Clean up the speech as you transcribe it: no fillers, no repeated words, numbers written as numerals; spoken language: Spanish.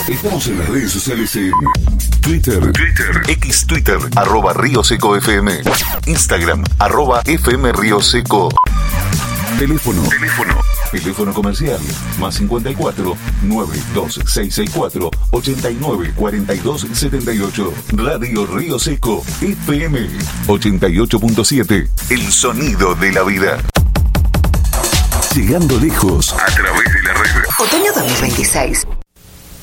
Estamos en las redes sociales en Twitter, X Twitter, @RioSecoFM, Instagram, @FM Río Seco. Teléfono comercial más 54 92664 89 42 78. Radio Río Seco FM 88.7. El sonido de la vida. Llegando lejos A través de la red. Otoño 2026.